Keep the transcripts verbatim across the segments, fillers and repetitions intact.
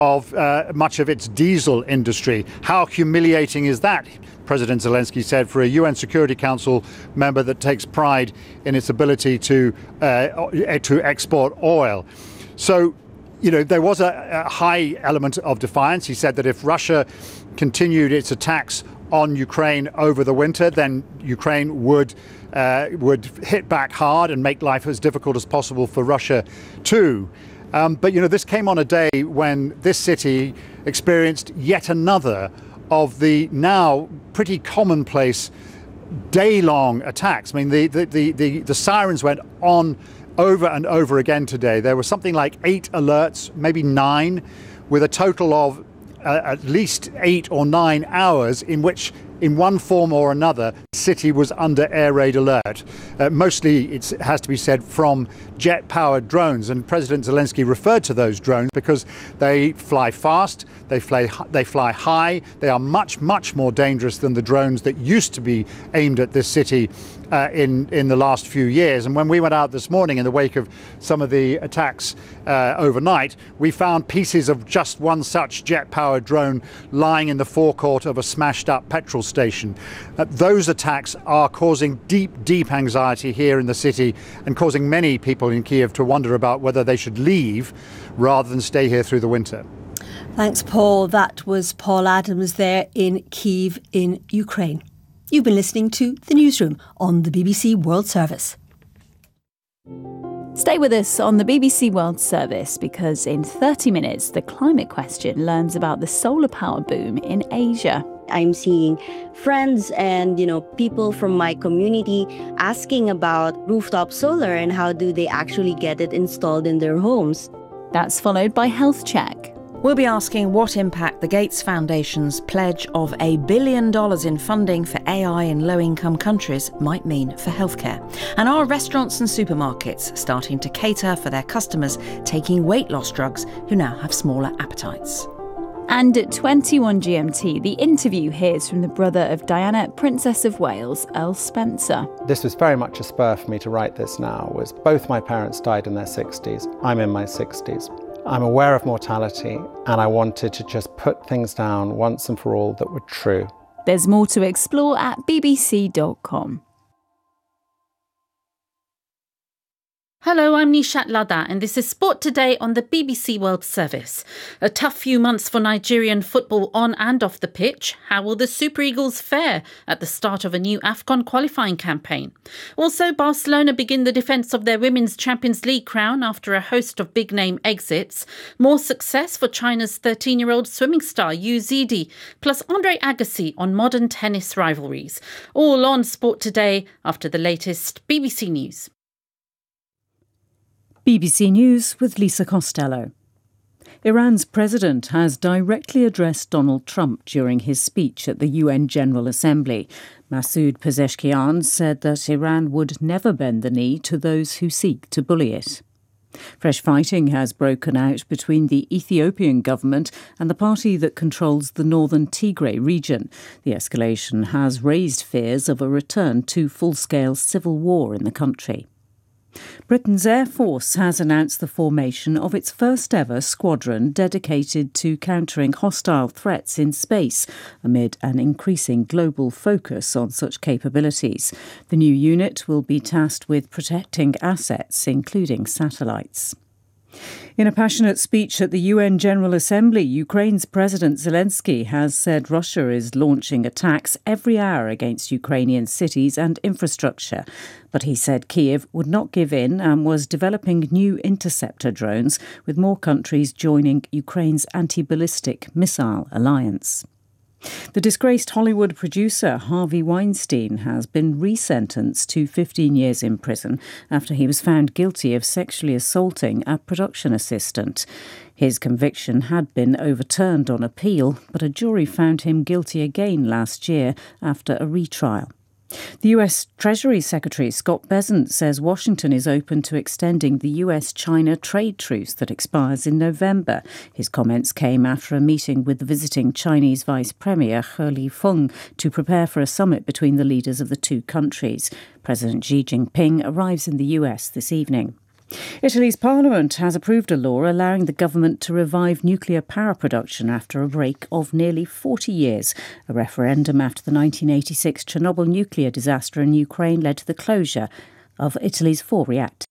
of uh, much of its diesel industry. How humiliating is that, President Zelensky said, for a U N Security Council member that takes pride in its ability to uh, to export oil. So, you know, there was a, a high element of defiance. He said that if Russia continued its attacks on Ukraine over the winter, then Ukraine would uh, would hit back hard and make life as difficult as possible for Russia too. Um, but, you know, this came on a day when this city experienced yet another of the now pretty commonplace day-long attacks. I mean, the, the, the, the, the sirens went on over and over again today. There were something like eight alerts, maybe nine, with a total of uh, at least eight or nine hours in which, in one form or another, the city was under air raid alert. Uh, mostly, it's, it has to be said, from jet-powered drones. And President Zelensky referred to those drones because they fly fast, they fly, they fly high, they are much, much more dangerous than the drones that used to be aimed at this city uh, in, in the last few years. And when we went out this morning in the wake of some of the attacks uh, overnight, we found pieces of just one such jet-powered drone lying in the forecourt of a smashed-up petrol station. Uh, those attacks are causing deep, deep anxiety here in the city and causing many people in Kiev to wonder about whether they should leave rather than stay here through the winter. Thanks, Paul. That was Paul Adams there in Kyiv in Ukraine. You've been listening to The Newsroom on the B B C World Service. Stay with us on the B B C World Service because in thirty minutes, The Climate Question learns about the solar power boom in Asia. I'm seeing friends and, you know, people from my community asking about rooftop solar and how do they actually get it installed in their homes. That's followed by Health Check. We'll be asking what impact the Gates Foundation's pledge of a billion dollars in funding for A I in low-income countries might mean for healthcare. And are restaurants and supermarkets starting to cater for their customers taking weight loss drugs who now have smaller appetites? And at twenty-one G M T, the interview hears from the brother of Diana, Princess of Wales, Earl Spencer. This was very much a spur for me to write this now, was both my parents died in their sixties. I'm in my sixties. I'm aware of mortality, and I wanted to just put things down once and for all that were true. There's more to explore at b b c dot com. Hello, I'm Nishat Lada and this is Sport Today on the B B C World Service. A tough few months for Nigerian football on and off the pitch. How will the Super Eagles fare at the start of a new AFCON qualifying campaign? Also, Barcelona begin the defence of their Women's Champions League crown after a host of big-name exits. More success for China's thirteen-year-old swimming star Yu Zidi, plus Andre Agassi on modern tennis rivalries. All on Sport Today after the latest B B C News. B B C News with Lisa Costello. Iran's president has directly addressed Donald Trump during his speech at the U N General Assembly. Masoud Pezeshkian said that Iran would never bend the knee to those who seek to bully it. Fresh fighting has broken out between the Ethiopian government and the party that controls the northern Tigray region. The escalation has raised fears of a return to full-scale civil war in the country. Britain's Air Force has announced the formation of its first-ever squadron dedicated to countering hostile threats in space, amid an increasing global focus on such capabilities. The new unit will be tasked with protecting assets, including satellites. In a passionate speech at the U N General Assembly, Ukraine's President Zelensky has said Russia is launching attacks every hour against Ukrainian cities and infrastructure. But he said Kyiv would not give in and was developing new interceptor drones, with more countries joining Ukraine's anti-ballistic missile alliance. The disgraced Hollywood producer Harvey Weinstein has been resentenced to fifteen years in prison after he was found guilty of sexually assaulting a production assistant. His conviction had been overturned on appeal, but a jury found him guilty again last year after a retrial. The U S Treasury Secretary Scott Bessent says Washington is open to extending the U S China trade truce that expires in November. His comments came after a meeting with the visiting Chinese Vice Premier He Lifeng to prepare for a summit between the leaders of the two countries. President Xi Jinping arrives in the U S this evening. Italy's parliament has approved a law allowing the government to revive nuclear power production after a break of nearly forty years. A referendum after the nineteen eighty-six Chernobyl nuclear disaster in Ukraine led to the closure of Italy's four reactors.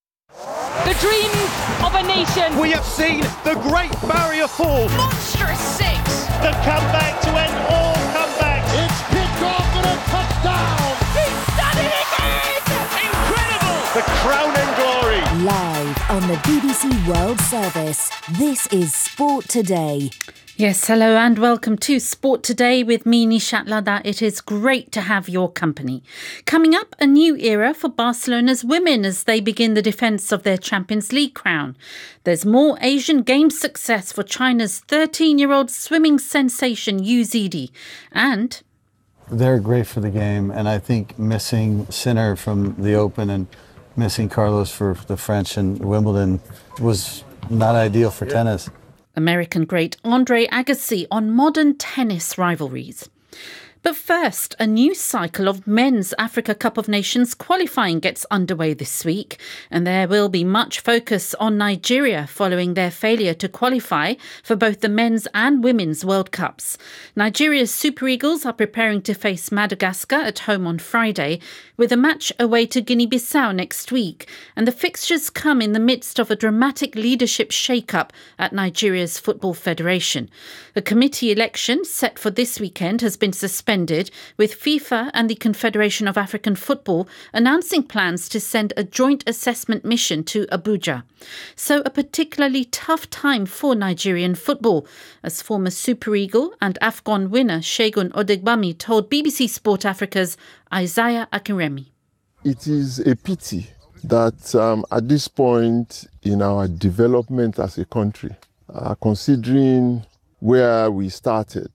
The dreams of a nation. We have seen the Great Barrier Fall. Monstrous six. The comeback to end all comebacks. It's picked off and a touchdown. He's done it again. Incredible. The crowning glory. Live on the B B C World Service, this is Sport Today. Yes, hello and welcome to Sport Today with me, Nishat Ladha. It is great to have your company. Coming up, a new era for Barcelona's women as they begin the defence of their Champions League crown. There's more Asian Games success for China's thirteen-year-old swimming sensation Yu Zidi. And they're great for the game, and I think missing Sinner from the Open and missing Carlos for the French and Wimbledon was not ideal for yeah. tennis. American great Andre Agassi on modern tennis rivalries. But first, a new cycle of men's Africa Cup of Nations qualifying gets underway this week, and there will be much focus on Nigeria following their failure to qualify for both the men's and women's World Cups. Nigeria's Super Eagles are preparing to face Madagascar at home on Friday, with a match away to Guinea-Bissau next week, and the fixtures come in the midst of a dramatic leadership shake-up at Nigeria's Football Federation. A committee election set for this weekend has been suspended, with FIFA and the Confederation of African Football announcing plans to send a joint assessment mission to Abuja. So a particularly tough time for Nigerian football, as former Super Eagle and AFCON winner Segun Odegbami told B B C Sport Africa's Isaiah Akinremi. It is a pity that um, at this point in our development as a country, uh, considering where we started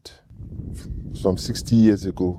some sixty years ago,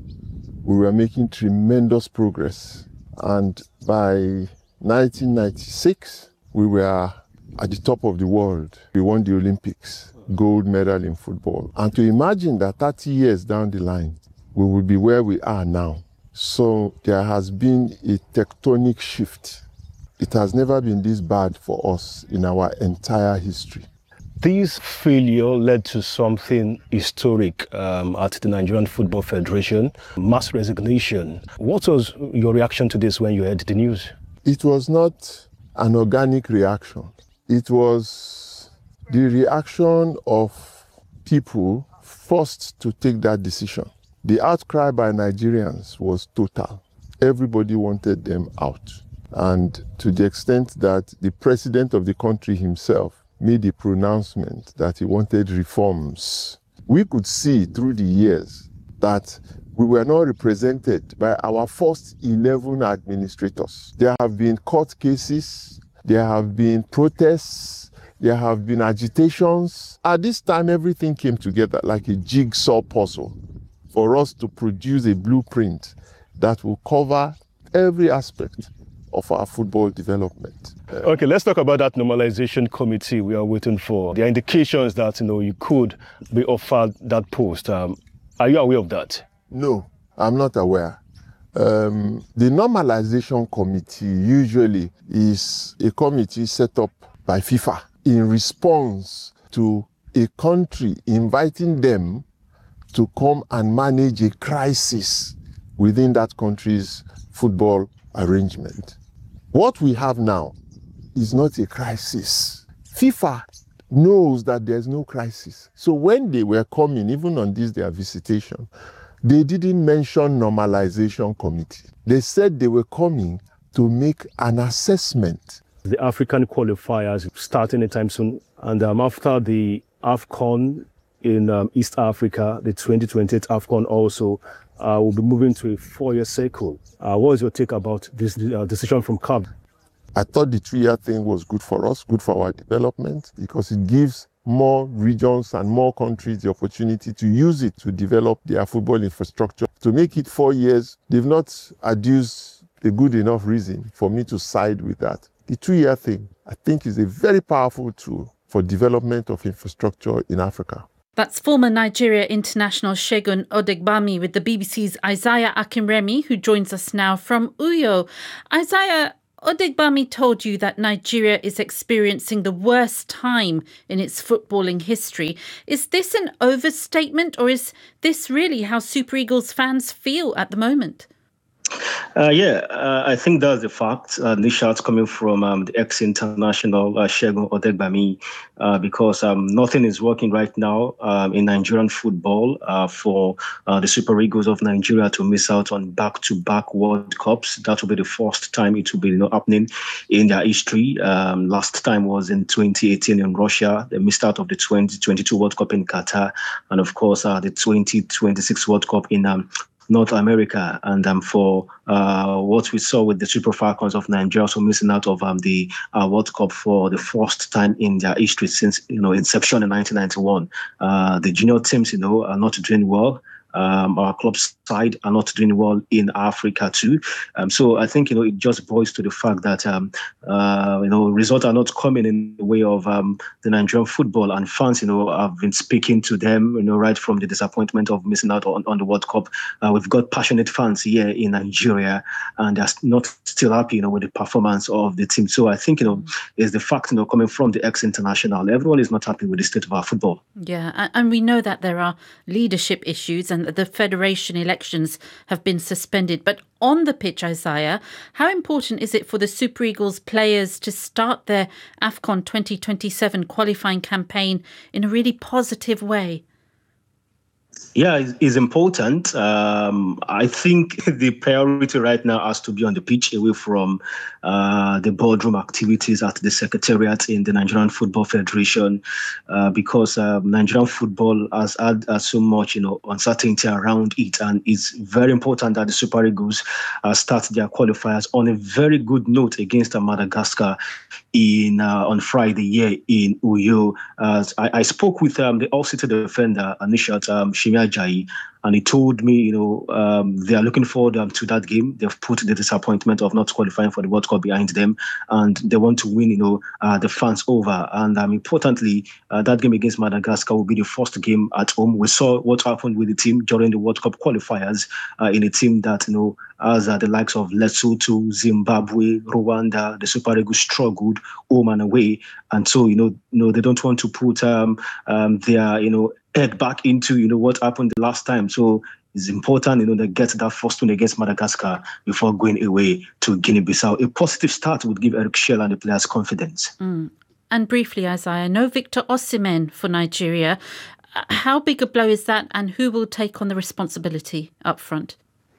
we were making tremendous progress. And by nineteen ninety-six, we were at the top of the world. We won the Olympics, gold medal in football. And to imagine that thirty years down the line, we will be where we are now. So there has been a tectonic shift. It has never been this bad for us in our entire history. This failure led to something historic um, at the Nigerian Football Federation, mass resignation. What was your reaction to this when you heard the news? It was not an organic reaction. It was the reaction of people forced to take that decision. The outcry by Nigerians was total. Everybody wanted them out. And to the extent that the president of the country himself made the pronouncement that he wanted reforms. We could see through the years that we were not represented by our first eleven administrators. There have been court cases, there have been protests, there have been agitations. At this time, everything came together like a jigsaw puzzle for us to produce a blueprint that will cover every aspect of our football development. Okay, let's talk about that normalization committee we are waiting for. There are indications that, you know, you could be offered that post. Um, are you aware of that? No, I'm not aware. Um, the normalization committee usually is a committee set up by FIFA in response to a country inviting them to come and manage a crisis within that country's football arrangement. What we have now is not a crisis. FIFA knows that there's no crisis. So when they were coming, even on this their visitation, they didn't mention normalization committee. They said they were coming to make an assessment. The African qualifiers start anytime soon, and um, after the AFCON in um, East Africa, the twenty twenty-eight AFCON also uh, will be moving to a four-year cycle. Uh, what is your take about this uh, decision from C A B? I thought the three-year thing was good for us, good for our development, because it gives more regions and more countries the opportunity to use it to develop their football infrastructure. To make it four years, they've not adduced a good enough reason for me to side with that. The two-year thing, I think, is a very powerful tool for development of infrastructure in Africa. That's former Nigeria international Segun Odegbami with the B B C's Isaiah Akinremi, who joins us now from Uyo. Isaiah, Odegbami told you that Nigeria is experiencing the worst time in its footballing history. Is this an overstatement, or is this really how Super Eagles fans feel at the moment? Uh, yeah, uh, I think that's the fact. Uh, this shout's coming from um, the ex-international uh, Segun Odegbami, uh, because um, nothing is working right now um, in Nigerian football uh, for uh, the Super Eagles of Nigeria to miss out on back-to-back World Cups. That will be the first time it will be you know, happening in their history. Um, last time was in twenty eighteen in Russia. They missed out of the twenty twenty-two World Cup in Qatar, and of course uh, the twenty twenty-six World Cup in um, North America. And um, for uh, what we saw with the Super Falcons of Nigeria, also missing out of um, the uh, World Cup for the first time in their history since you know inception in nineteen ninety-one. Uh, the junior teams, you know, are not doing well. Um, our club side are not doing well in Africa too. Um, so I think, you know, it just boils to the fact that, um, uh, you know, results are not coming in the way of um, the Nigerian football, and fans, you know, have been speaking to them, you know, right from the disappointment of missing out on, on the World Cup. Uh, we've got passionate fans here in Nigeria, and they're not still happy, you know, with the performance of the team. So I think, you know, is the fact, you know, coming from the ex-international, everyone is not happy with the state of our football. Yeah, and we know that there are leadership issues and the federation elections have been suspended. But on the pitch, Isaiah, how important is it for the Super Eagles players to start their AFCON twenty twenty-seven qualifying campaign in a really positive way? Yeah, it's, it's important. Um, I think the priority right now has to be on the pitch, away from uh, the boardroom activities at the Secretariat in the Nigerian Football Federation, uh, because uh, Nigerian football has had uh, so much, you know, uncertainty around it, and it's very important that the Super Eagles uh, start their qualifiers on a very good note against uh, Madagascar in uh, on Friday here in Uyo. Uh, I, I spoke with um, the All-City defender Anishat um, Shimi Ajayi, and he told me, you know, um, they are looking forward um, to that game. They've put the disappointment of not qualifying for the World Cup behind them, and they want to win, you know, uh, the fans over. And um, importantly, uh, that game against Madagascar will be the first game at home. We saw what happened with the team during the World Cup qualifiers uh, in a team that, you know, as uh, the likes of Lesotho, Zimbabwe, Rwanda, the Super Eagles struggled home and away. And so, you know, you know they don't want to put um, um, their, you know, head back into, you know, what happened the last time. So it's important, you know, they get that first win against Madagascar before going away to Guinea-Bissau. A positive start would give Eric Schell and the players confidence. Mm. And briefly, Isaiah, no Victor Osimhen for Nigeria. How big a blow is that, and who will take on the responsibility up front?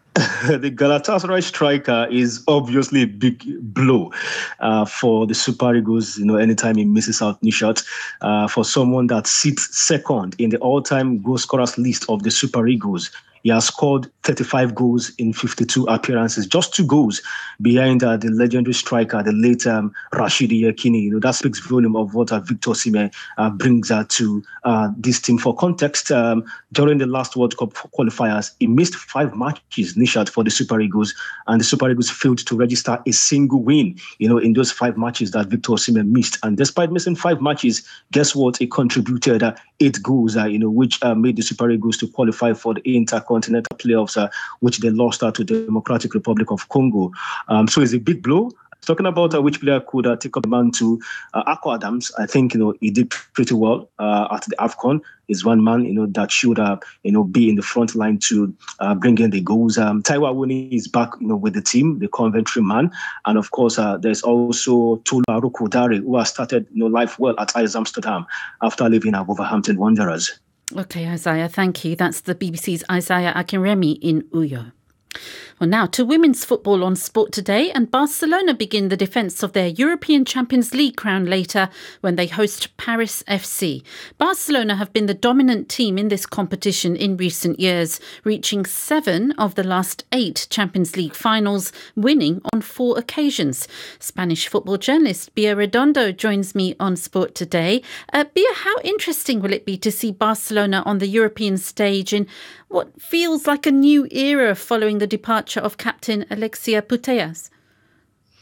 The Galatasaray striker is obviously a big blow uh, for the Super Eagles. You know, anytime he misses out new shots, uh, for someone that sits second in the all-time goal scorers list of the Super Eagles. He has scored thirty-five goals in fifty-two appearances, just two goals behind uh, the legendary striker, the late um, Rashidi Yekini. You know, that speaks volume of what uh, Victor Osimhen uh, brings uh, to uh, this team. For context, um, during the last World Cup qualifiers, he missed five matches, Nishat, for the Super Eagles, and the Super Eagles failed to register a single win, you know, in those five matches that Victor Osimhen missed. And despite missing five matches, guess what? He contributed uh, eight goals, uh, you know, which uh, made the Super Eagles to qualify for the Inter Continental playoffs, uh, which they lost out to the Democratic Republic of Congo. Um, so it's a big blow. Talking about uh, which player could uh, take up the mantle, uh, Akko Adams, I think, you know, he did pretty well uh, at the AFCON. Is one man, you know, that should, uh, you know, be in the front line to uh, bring in the goals. Um, Taiwo Awoniyi is back, you know, with the team, the Coventry man. And of course, uh, there's also Tolu Aroko-Dare, who has started, you know, life well at Ajax Amsterdam after leaving at Wolverhampton Wanderers. OK, Isaiah, thank you. That's the B B C's Isaiah Akinremi in Uyo. Well, now to women's football on Sport Today, and Barcelona begin the defence of their European Champions League crown later when they host Paris F C. Barcelona have been the dominant team in this competition in recent years, reaching seven of the last eight Champions League finals, winning on four occasions. Spanish football journalist Bia Redondo joins me on Sport Today. Uh, Bia, how interesting will it be to see Barcelona on the European stage in what feels like a new era following the departure of captain Alexia Putellas?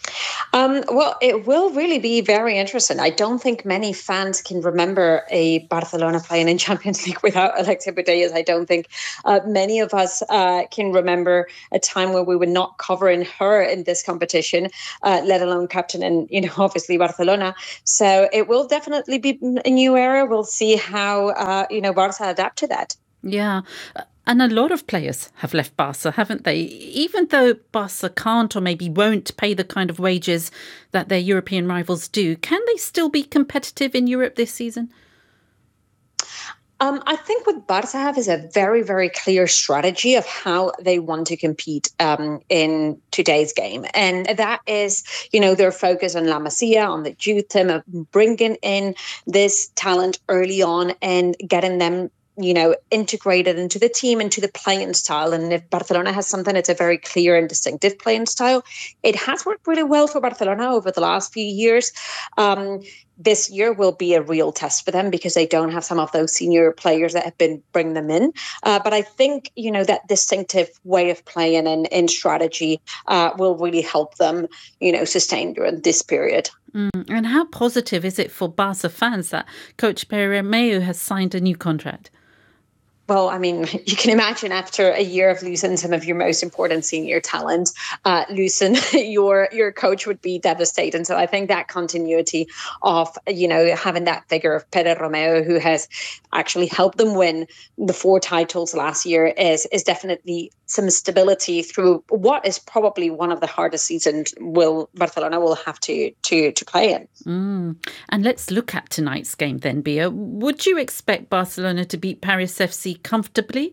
Um, well, it will really be very interesting. I don't think many fans can remember a Barcelona playing in Champions League without Alexia Putellas. I don't think uh, many of us uh, can remember a time where we were not covering her in this competition, uh, let alone captain and, you know, obviously Barcelona. So it will definitely be a new era. We'll see how, uh, you know, Barca adapt to that. Yeah. And a lot of players have left Barca, haven't they? Even though Barca can't or maybe won't pay the kind of wages that their European rivals do, can they still be competitive in Europe this season? Um, I think what Barca have is a very, very clear strategy of how they want to compete um, in today's game. And that is, you know, their focus on La Masia, on the youth team, of bringing in this talent early on and getting them, you know, integrated into the team, into the playing style. And if Barcelona has something, it's a very clear and distinctive playing style. It has worked really well for Barcelona over the last few years. Um, this year will be a real test for them because they don't have some of those senior players that have been bringing them in. Uh, but I think, you know, that distinctive way of playing and in strategy uh, will really help them, you know, sustain during this period. Mm. And how positive is it for Barca fans that coach Bartomeu has signed a new contract? Well, I mean, you can imagine after a year of losing some of your most important senior talent, uh, losing your your coach would be devastating. So I think that continuity of, you know, having that figure of Pere Romeu, who has actually helped them win the four titles last year, is is definitely some stability through what is probably one of the hardest seasons will Barcelona will have to to to play in. Mm. And let's look at tonight's game then, Bia. Would you expect Barcelona to beat Paris F C comfortably?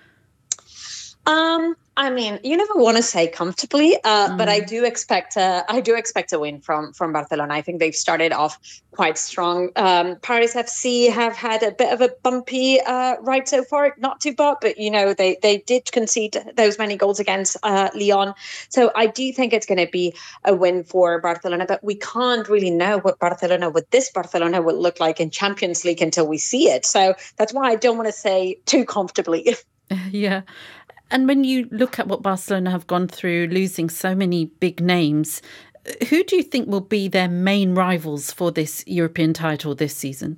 Um, I mean, you never want to say comfortably, uh, Mm. but I do expect a, I do expect a win from from Barcelona. I think they've started off quite strong. Um, Paris F C have had a bit of a bumpy uh, ride so far, not too bad, but you know they they did concede those many goals against uh, Lyon. So I do think it's going to be a win for Barcelona. But we can't really know what Barcelona, what this Barcelona will look like in Champions League until we see it. So that's why I don't want to say too comfortably. Yeah. And when you look at what Barcelona have gone through, losing so many big names, who do you think will be their main rivals for this European title this season?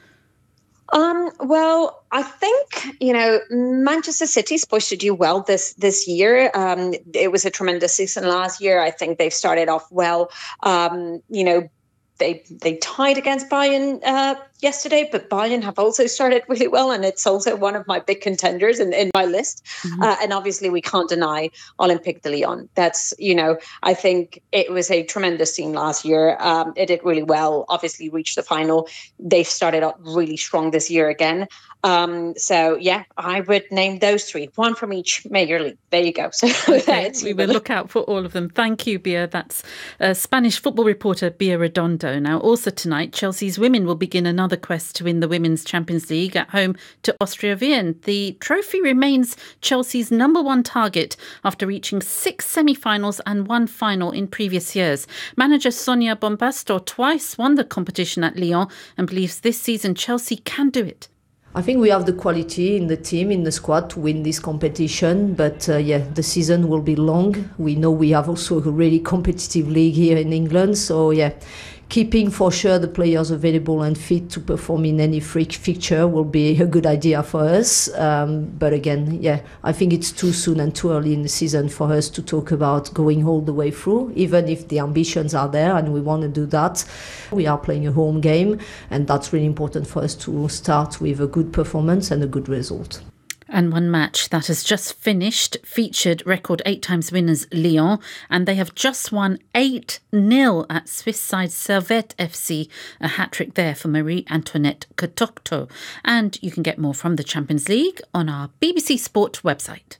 Um, well, I think, you know, Manchester City is supposed to do well this this year. Um, it was a tremendous season last year. I think they've started off well. Um, you know, They they tied against Bayern uh, yesterday, but Bayern have also started really well, and it's also one of my big contenders in, in my list. Mm-hmm. Uh, and obviously, we can't deny Olympique de Lyon. That's, you know, I think it was a tremendous team last year. Um, it did really well, obviously reached the final. They've started up really strong this year again. Um, so, yeah, I would name those three, one from each major league. There you go. So okay, we will look out for all of them. Thank you, Bia. That's uh, Spanish football reporter Bia Redondo. Now, also tonight, Chelsea's women will begin another quest to win the Women's Champions League at home to Austria Wien. The trophy remains Chelsea's number one target after reaching six semi-finals and one final in previous years. Manager Sonia Bombasto twice won the competition at Lyon and believes this season Chelsea can do it. I think we have the quality in the team, in the squad to win this competition. But uh, yeah, the season will be long. We know we have also a really competitive league here in England. So yeah, keeping for sure the players available and fit to perform in any freak fixture will be a good idea for us. Um, but again, yeah, I think it's too soon and too early in the season for us to talk about going all the way through, even if the ambitions are there and we want to do that. We are playing a home game, and that's really important for us to start with a good performance and a good result. And one match that has just finished featured record eight times winners Lyon, and they have just won eight nil at Swiss side Servette F C, a hat-trick there for Marie-Antoinette Katokto. And you can get more from the Champions League on our B B C Sport website.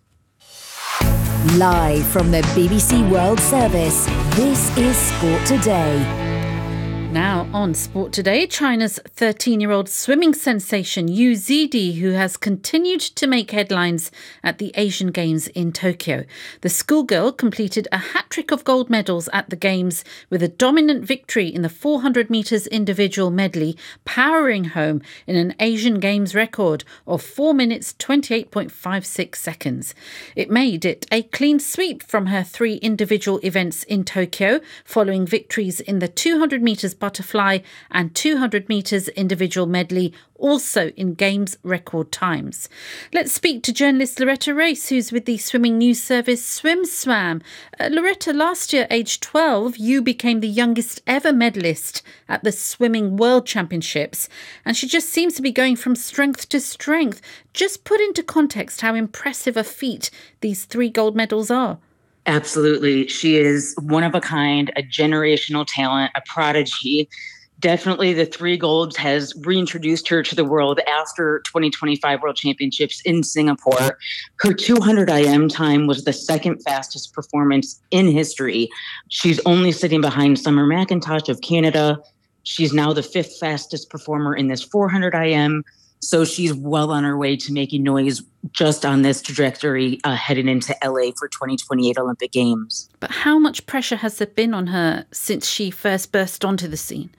Live from the B B C World Service, this is Sport Today. Now on Sport Today, China's thirteen-year-old swimming sensation Yu Zidi, who has continued to make headlines at the Asian Games in Tokyo. The schoolgirl completed a hat-trick of gold medals at the Games with a dominant victory in the four hundred metres individual medley, powering home in an Asian Games record of four minutes twenty-eight point five six seconds. It made it a clean sweep from her three individual events in Tokyo, following victories in the two hundred metres butterfly and two hundred metres individual medley, also in Games record times. Let's speak to journalist Loretta Race, who's with the swimming news service Swim Swam. Uh, Loretta, last year, aged twelve, you became the youngest ever medalist at the Swimming World Championships, and she just seems to be going from strength to strength. Just put into context how impressive a feat these three gold medals are. Absolutely. She is one of a kind, a generational talent, a prodigy. Definitely the three golds has reintroduced her to the world after twenty twenty-five World Championships in Singapore. Her two hundred I M time was the second fastest performance in history. She's only sitting behind Summer McIntosh of Canada. She's now the fifth fastest performer in this four hundred I M. So she's well on her way to making noise just on this trajectory uh, heading into L A for twenty twenty-eight Olympic Games. But how much pressure has there been on her since she first burst onto the scene?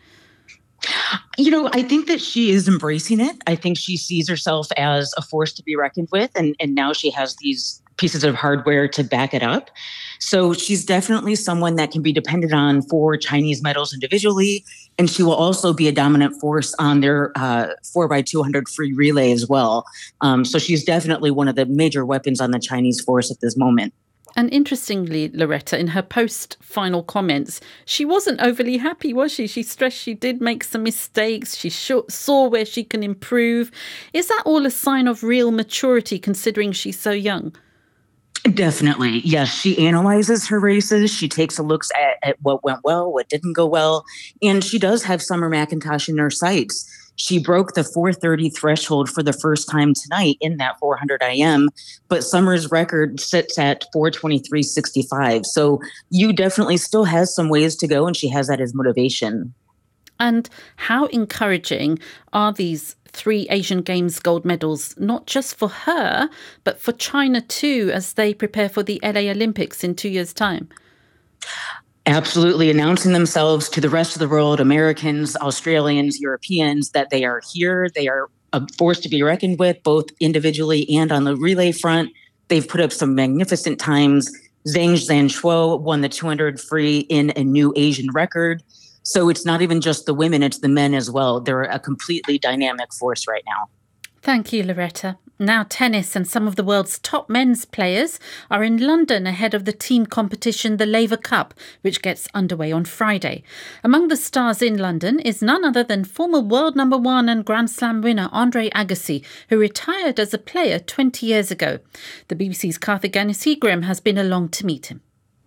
You know, I think that she is embracing it. I think she sees herself as a force to be reckoned with. And, and now she has these pieces of hardware to back it up. So she's definitely someone that can be depended on for Chinese medals individually. And she will also be a dominant force on their uh, four by two hundred free relay as well. Um, so she's definitely one of the major weapons on the Chinese force at this moment. And interestingly, Loretta, in her post-final comments, she wasn't overly happy, was she? She stressed she did make some mistakes. She saw where she can improve. Is that all a sign of real maturity, considering she's so young? Definitely. Yes, she analyzes her races. She takes a look at, at what went well, what didn't go well. And she does have Summer McIntosh in her sights. She broke the four thirty threshold for the first time tonight in that four hundred I M, but Summer's record sits at four twenty-three sixty-five. So you definitely still has some ways to go, and she has that as motivation. And how encouraging are these three Asian Games gold medals, not just for her, but for China too, as they prepare for the L A Olympics in two years' time? Absolutely, announcing themselves to the rest of the world, Americans, Australians, Europeans, that they are here. They are a force to be reckoned with, both individually and on the relay front. They've put up some magnificent times. Zhang Zhanshuo won the two hundred free in a new Asian record. So it's not even just the women, it's the men as well. They're a completely dynamic force right now. Thank you, Loretta. Now tennis, and some of the world's top men's players are in London ahead of the team competition, the Laver Cup, which gets underway on Friday. Among the stars in London is none other than former world number one and Grand Slam winner Andre Agassi, who retired as a player twenty years ago. The B B C's Karthik Ganisegram has been along to meet him.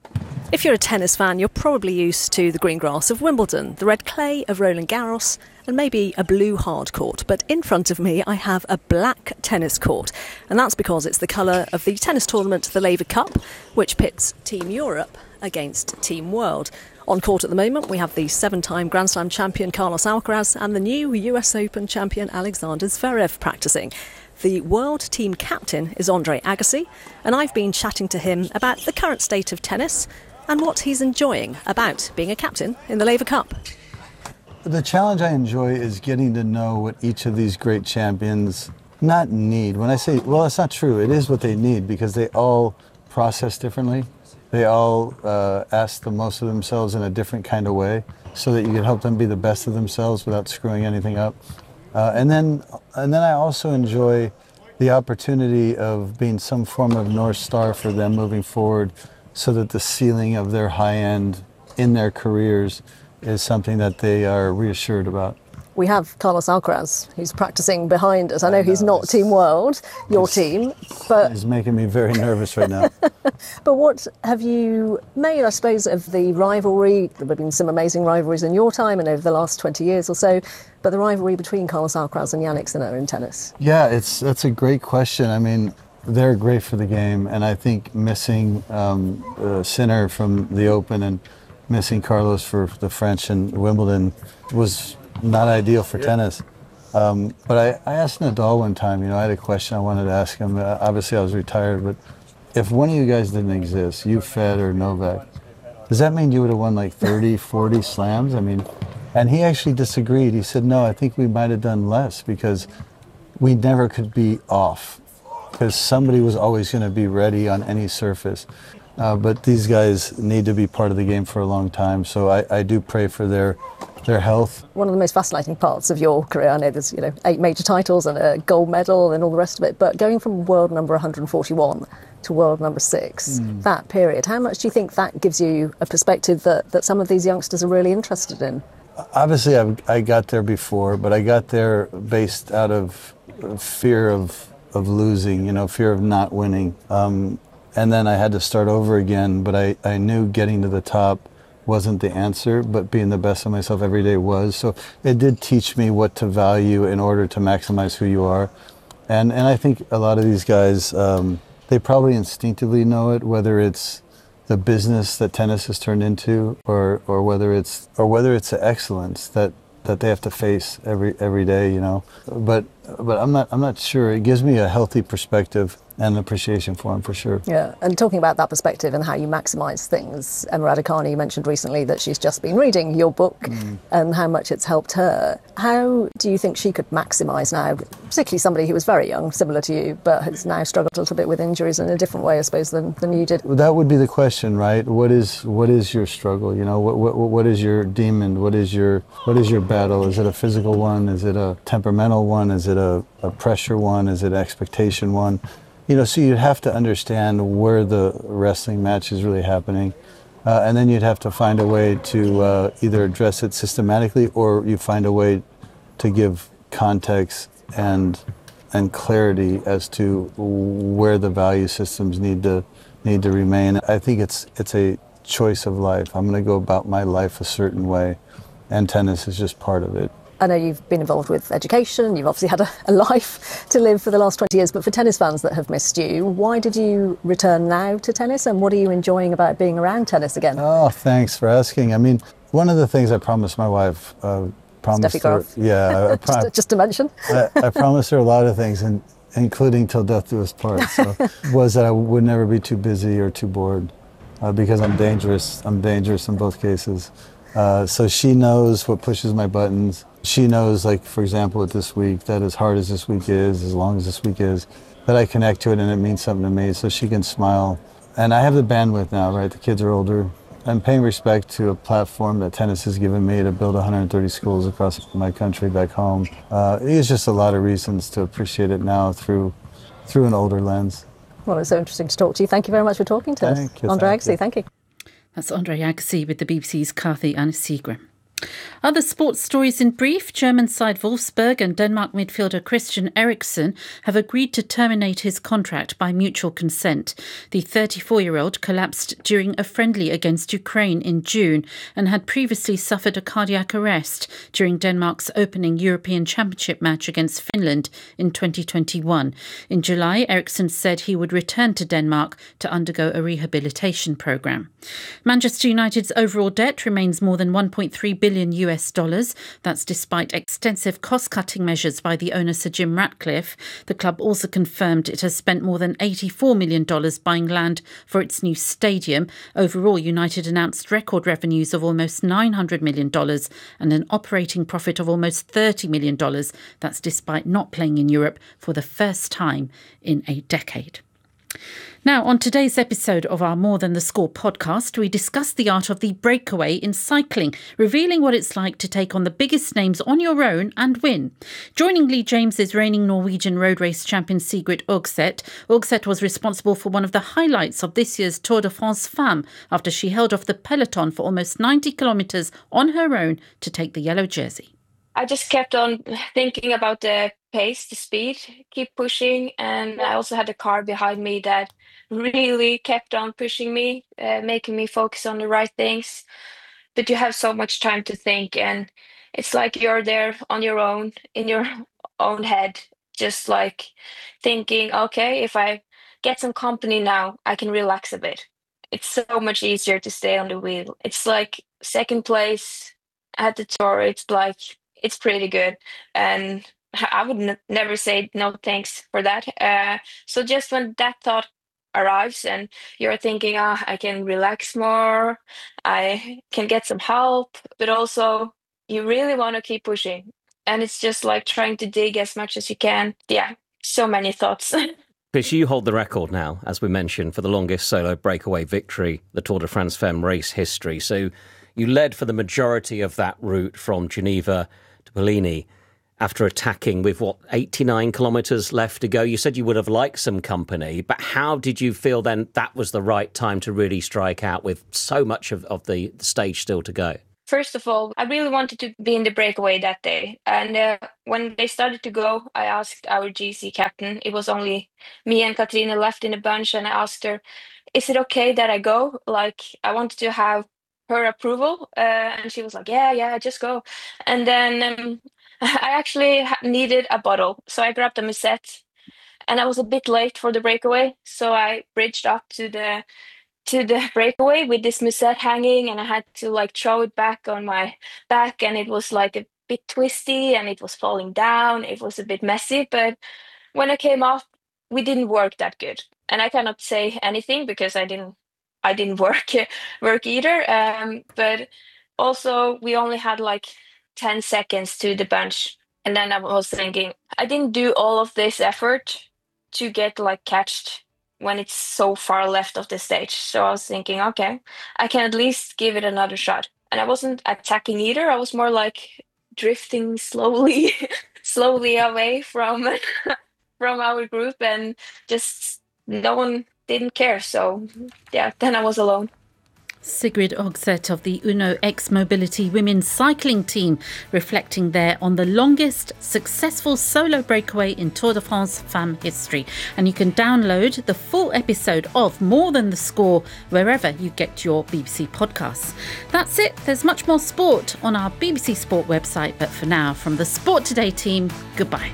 If you're a tennis fan, you're probably used to the green grass of Wimbledon, the red clay of Roland Garros, and maybe a blue hard court. But in front of me, I have a black tennis court. And that's because it's the colour of the tennis tournament, the Laver Cup, which pits Team Europe against Team World. On court at the moment, we have the seven-time Grand Slam champion Carlos Alcaraz and the new U S Open champion Alexander Zverev practising. The world team captain is Andre Agassi, and I've been chatting to him about the current state of tennis and what he's enjoying about being a captain in the Laver Cup. The challenge I enjoy is getting to know what each of these great champions not need. When I say, well, that's not true. It is what they need, because they all process differently. They all uh, ask the most of themselves in a different kind of way, so that you can help them be the best of themselves without screwing anything up. Uh, and then, and then I also enjoy the opportunity of being some form of North Star for them moving forward, so that the ceiling of their high end in their careers is something that they are reassured about. We have Carlos Alcaraz, who's practising behind us. I know, I know he's not Team World, your team, but... He's making me very nervous right now. But what have you made, I suppose, of the rivalry? There have been some amazing rivalries in your time and over the last twenty years or so, but the rivalry between Carlos Alcaraz and Jannik Sinner in tennis? Yeah, it's that's a great question. I mean, they're great for the game, and I think missing um, uh, Sinner from the Open and missing Carlos for the French and Wimbledon was not ideal for tennis. Um, but I, I asked Nadal one time, you know, I had a question I wanted to ask him. Uh, obviously, I was retired, but if one of you guys didn't exist, you, Fed, or Novak, does that mean you would have won like thirty, forty slams? I mean, and he actually disagreed. He said, no, I think we might have done less because we never could be off because somebody was always going to be ready on any surface. Uh, but these guys need to be part of the game for a long time. So I, I do pray for their their health. One of the most fascinating parts of your career, I know there's you know eight major titles and a gold medal and all the rest of it, but going from world number one hundred forty-one to world number six, mm. that period, how much do you think that gives you a perspective that, that some of these youngsters are really interested in? Obviously, I've, I got there before, but I got there based out of fear of, of losing, you know, fear of not winning. Um, and then I had to start over again, but I, I knew getting to the top wasn't the answer, but being the best of myself every day was. So it did teach me what to value in order to maximize who you are. And and I think a lot of these guys, um, they probably instinctively know it, whether it's the business that tennis has turned into, or or whether it's or whether it's the excellence that, that they have to face every every day, you know. But but I'm not I'm not sure. It gives me a healthy perspective and appreciation for him, for sure. Yeah, and talking about that perspective and how you maximise things, Emma Raducanu mentioned recently that she's just been reading your book mm. and how much it's helped her. How do you think she could maximise now, particularly somebody who was very young, similar to you, but has now struggled a little bit with injuries in a different way, I suppose, than, than you did? That would be the question, right? What is what is your struggle? You know, what what what is your demon? What is your what is your battle? Is it a physical one? Is it a temperamental one? Is it a, a pressure one? Is it an expectation one? You know, so you'd have to understand where the wrestling match is really happening. Uh, and then you'd have to find a way to uh, either address it systematically, or you find a way to give context and and clarity as to where the value systems need to need to remain. I think it's it's a choice of life. I'm going to go about my life a certain way, and tennis is just part of it. I know you've been involved with education, you've obviously had a, a life to live for the last twenty years, but for tennis fans that have missed you, why did you return now to tennis, and what are you enjoying about being around tennis again? Oh, thanks for asking. I mean, one of the things I promised my wife, uh, promised her, yeah, I pro- just, just to mention, I, I promised her a lot of things, and including till death do us part, so, was that I would never be too busy or too bored, uh, because I'm dangerous. I'm dangerous in both cases. Uh, so she knows what pushes my buttons. She knows, like, for example, with this week, that as hard as this week is, as long as this week is, that I connect to it and it means something to me, so she can smile. And I have the bandwidth now, right? The kids are older. I'm paying respect to a platform that tennis has given me to build one hundred thirty schools across my country back home. Uh, there's just a lot of reasons to appreciate it now through through an older lens. Well, it's so interesting to talk to you. Thank you very much for talking to thank us. You, Andre thank Agassi, you. thank you. That's Andre Agassi with the B B C's Kathy Anna Seagram. Other sports stories in brief. German side Wolfsburg and Denmark midfielder Christian Eriksen have agreed to terminate his contract by mutual consent. The thirty-four-year-old collapsed during a friendly against Ukraine in June and had previously suffered a cardiac arrest during Denmark's opening European Championship match against Finland in twenty twenty-one. In July, Eriksen said he would return to Denmark to undergo a rehabilitation programme. Manchester United's overall debt remains more than one point three billion U S dollars. That's despite extensive cost-cutting measures by the owner Sir Jim Ratcliffe. The club also confirmed it has spent more than eighty-four million dollars buying land for its new stadium. Overall, United announced record revenues of almost nine hundred million dollars and an operating profit of almost thirty million dollars. That's despite not playing in Europe for the first time in a decade. Now, on today's episode of our More Than the Score podcast, we discuss the art of the breakaway in cycling, revealing what it's like to take on the biggest names on your own and win. Joining Lee James's reigning Norwegian road race champion Sigrid Aagseth, Aagseth was responsible for one of the highlights of this year's Tour de France Femmes after she held off the peloton for almost ninety kilometres on her own to take the yellow jersey. I just kept on thinking about the pace, the speed, keep pushing. And I also had a car behind me that really kept on pushing me, uh, making me focus on the right things. But you have so much time to think, and it's like you're there on your own, in your own head, just like thinking, okay, if I get some company now, I can relax a bit. it's so much easier to stay on the wheel. It's like second place at the tour. It's like, it's pretty good. And I would n- never say no thanks for that. Uh, so just when that thought arrives and you're thinking, ah, oh, I can relax more, I can get some help, but also you really want to keep pushing. And it's just like trying to dig as much as you can. Yeah, so many thoughts. Chris, you hold the record now, as we mentioned, for the longest solo breakaway victory, the Tour de France Femme race history. So you led for the majority of that route from Geneva to Poligny after attacking with, what, eighty-nine kilometres left to go. You said you would have liked some company, but how did you feel then that was the right time to really strike out with so much of, of the stage still to go? First of all, I really wanted to be in the breakaway that day. And uh, when they started to go, I asked our G C captain, it was only me and Katrine left in the bunch, and I asked her, is it okay that I go? Like, I wanted to have her approval. Uh, and she was like, yeah, yeah, just go. And then um, I actually needed a bottle. So I grabbed a Musette, and I was a bit late for the breakaway. So I bridged up to the to the breakaway with this Musette hanging, and I had to like throw it back on my back, and it was like a bit twisty and it was falling down. It was a bit messy, but when I came off, we didn't work that good. And I cannot say anything because I didn't I didn't work work either. Um, but also we only had like ten seconds to the bunch. And then I was thinking, I didn't do all of this effort to get like catched when it's so far left of the stage. So I was thinking, okay, I can at least give it another shot. And I wasn't attacking either. I was more like drifting slowly, slowly away from from our group, and just no one didn't care. So yeah, then I was alone. Sigrid Ogset of the Uno X Mobility Women's Cycling Team, reflecting there on the longest successful solo breakaway in Tour de France Femme history. And you can download the full episode of More Than the Score wherever you get your B B C podcasts. That's it. There's much more sport on our B B C Sport website. But for now, from the Sport Today team, goodbye.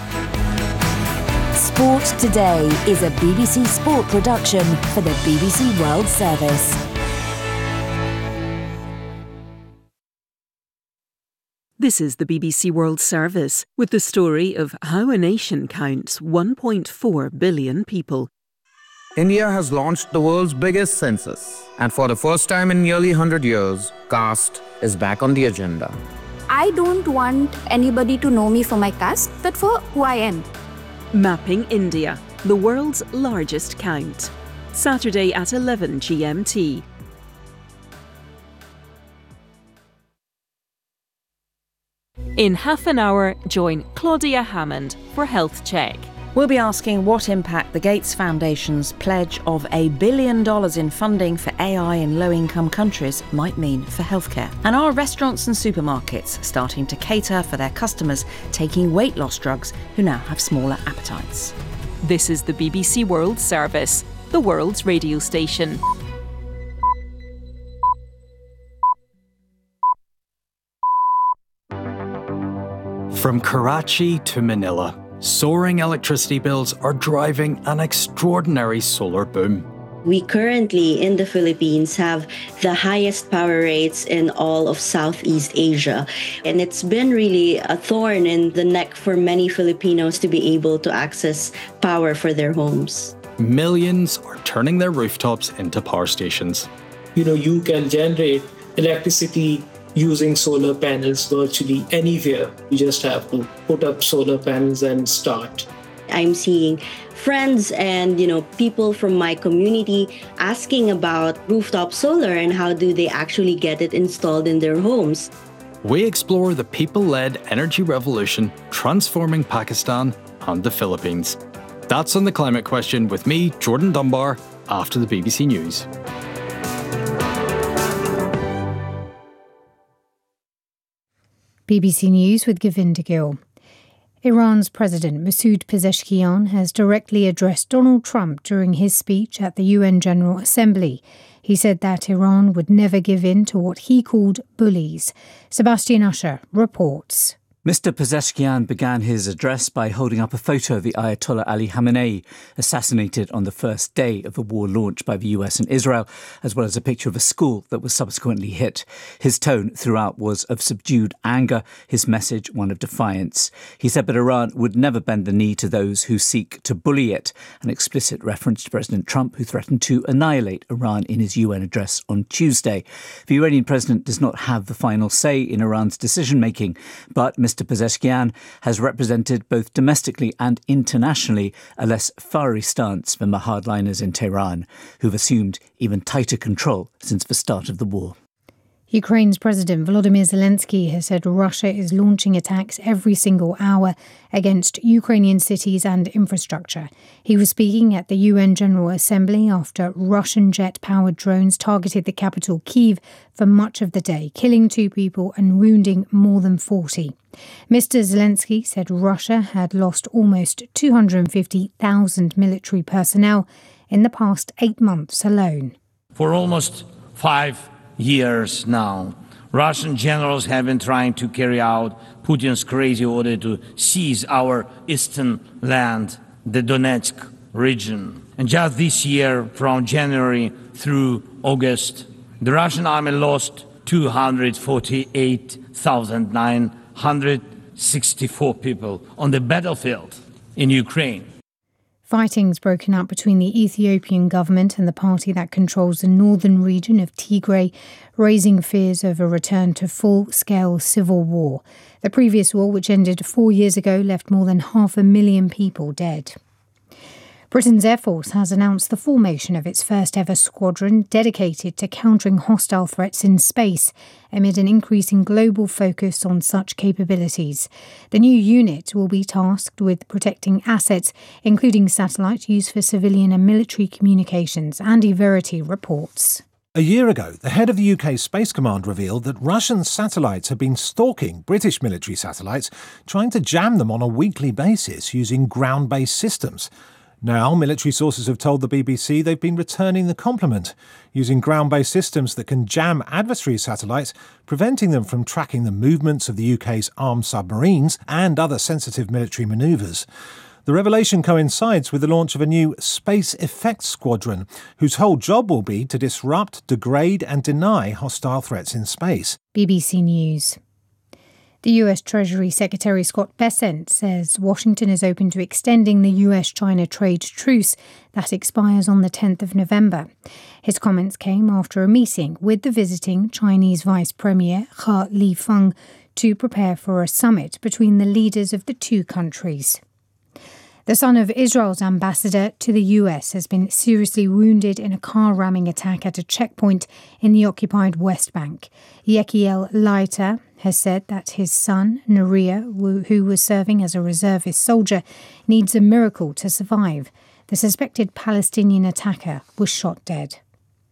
Sport Today is a B B C Sport production for the B B C World Service. This is the B B C World Service with the story of how a nation counts one point four billion people. India has launched the world's biggest census, and for the first time in nearly one hundred years, caste is back on the agenda. I don't want anybody to know me for my caste, but for who I am. Mapping India, the world's largest count. Saturday at eleven G M T. In half an hour, join Claudia Hammond for Health Check. We'll be asking what impact the Gates Foundation's pledge of a billion dollars in funding for A I in low-income countries might mean for healthcare. And are restaurants and supermarkets starting to cater for their customers taking weight loss drugs who now have smaller appetites? This is the B B C World Service, the world's radio station. From Karachi to Manila, soaring electricity bills are driving an extraordinary solar boom. We currently in the Philippines have the highest power rates in all of Southeast Asia. And it's been really a thorn in the neck for many Filipinos to be able to access power for their homes. Millions are turning their rooftops into power stations. You know, you can generate electricity using solar panels virtually anywhere. You just have to put up solar panels and start. I'm seeing friends and, you know, people from my community asking about rooftop solar and how do they actually get it installed in their homes. We explore the people-led energy revolution transforming Pakistan and the Philippines. That's on The Climate Question with me, Jordan Dunbar, after the B B C News. B B C News with Govinda Gill. Iran's President Masoud Pezeshkian has directly addressed Donald Trump during his speech at the U N General Assembly. He said that Iran would never give in to what he called bullies. Sebastian Usher reports. Mister Pezeshkian began his address by holding up a photo of the Ayatollah Ali Khamenei, assassinated on the first day of the war launched by the U S and Israel, as well as a picture of a school that was subsequently hit. His tone throughout was of subdued anger, his message one of defiance. He said that Iran would never bend the knee to those who seek to bully it, an explicit reference to President Trump, who threatened to annihilate Iran in his U N address on Tuesday. The Iranian president does not have the final say in Iran's decision-making, but Mister Pezeshkian has represented both domestically and internationally a less fiery stance than the hardliners in Tehran, who've assumed even tighter control since the start of the war. Ukraine's President Volodymyr Zelensky has said Russia is launching attacks every single hour against Ukrainian cities and infrastructure. He was speaking at the U N General Assembly after Russian jet-powered drones targeted the capital Kyiv for much of the day, killing two people and wounding more than forty. Mister Zelensky said Russia had lost almost two hundred fifty thousand military personnel in the past eight months alone. For almost five years now, Russian generals have been trying to carry out Putin's crazy order to seize our eastern land, the Donetsk region. And just this year, from January through August, the Russian army lost two hundred forty-eight thousand nine hundred sixty-four people on the battlefield in Ukraine. Fighting's broken out between the Ethiopian government and the party that controls the northern region of Tigray, raising fears of a return to full-scale civil war. The previous war, which ended four years ago, left more than half a million people dead. Britain's Air Force has announced the formation of its first-ever squadron dedicated to countering hostile threats in space amid an increasing global focus on such capabilities. The new unit will be tasked with protecting assets, including satellites used for civilian and military communications. Andy Verity reports. A year ago, the head of the U K Space Command revealed that Russian satellites had been stalking British military satellites, trying to jam them on a weekly basis using ground-based systems. Now, military sources have told the B B C they've been returning the compliment, using ground-based systems that can jam adversary satellites, preventing them from tracking the movements of the U K's armed submarines and other sensitive military manoeuvres. The revelation coincides with the launch of a new Space Effects Squadron, whose whole job will be to disrupt, degrade and deny hostile threats in space. B B C News. The U S Treasury Secretary Scott Bessent says Washington is open to extending the U S China trade truce that expires on the tenth of November. His comments came after a meeting with the visiting Chinese Vice Premier He Lifeng to prepare for a summit between the leaders of the two countries. The son of Israel's ambassador to the U S has been seriously wounded in a car-ramming attack at a checkpoint in the occupied West Bank. Yechiel Leiter has said that his son, Neria, who was serving as a reservist soldier, needs a miracle to survive. The suspected Palestinian attacker was shot dead.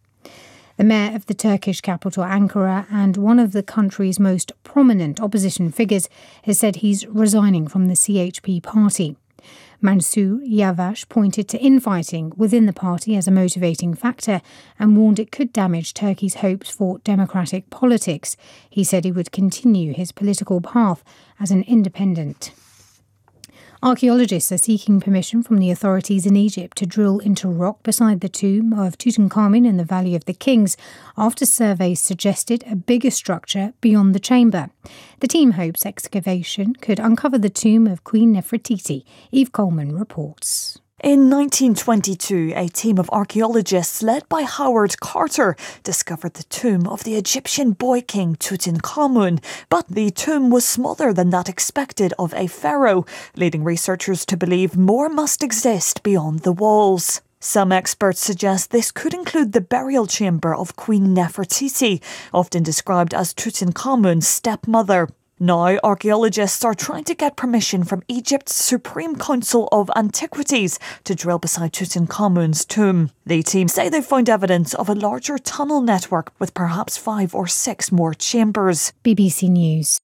The mayor of the Turkish capital, Ankara, and one of the country's most prominent opposition figures has said he's resigning from the C H P party. Mansur Yavaş pointed to infighting within the party as a motivating factor and warned it could damage Turkey's hopes for democratic politics. He said he would continue his political path as an independent. Archaeologists are seeking permission from the authorities in Egypt to drill into rock beside the tomb of Tutankhamun in the Valley of the Kings after surveys suggested a bigger structure beyond the chamber. The team hopes excavation could uncover the tomb of Queen Nefertiti. Eve Coleman reports. In nineteen twenty-two, a team of archaeologists led by Howard Carter discovered the tomb of the Egyptian boy king Tutankhamun, but the tomb was smaller than that expected of a pharaoh, leading researchers to believe more must exist beyond the walls. Some experts suggest this could include the burial chamber of Queen Nefertiti, often described as Tutankhamun's stepmother. Now, archaeologists are trying to get permission from Egypt's Supreme Council of Antiquities to drill beside Tutankhamun's tomb. The team say they've found evidence of a larger tunnel network with perhaps five or six more chambers. B B C News.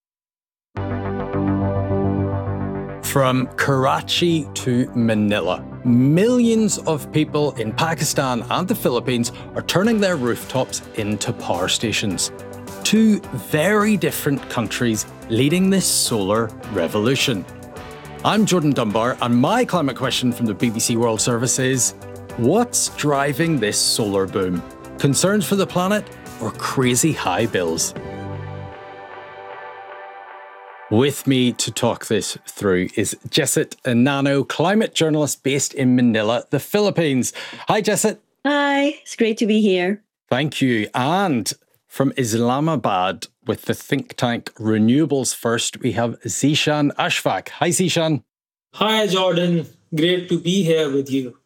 From Karachi to Manila, millions of people in Pakistan and the Philippines are turning their rooftops into power stations. Two very different countries leading this solar revolution. I'm Jordan Dunbar, and my climate question from the B B C World Service is, what's driving this solar boom? Concerns for the planet or crazy high bills? With me to talk this through is Jessit Enano, climate journalist based in Manila, the Philippines. Hi, Jessit. Hi, it's great to be here. Thank you. And from Islamabad with the think tank Renewables First, we have Zeeshan Ashfaq. Hi, Zeeshan. Hi, Jordan. Great to be here with you.